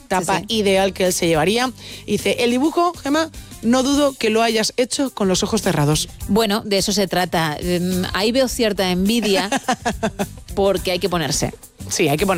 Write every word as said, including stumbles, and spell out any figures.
tapa sí. ideal que él se llevaría. Dice, el dibujo, Gemma, no dudo que lo hayas hecho con los ojos cerrados. Bueno, de eso se trata. Ahí veo cierta envidia porque hay que ponerse. Sí, hay que poner.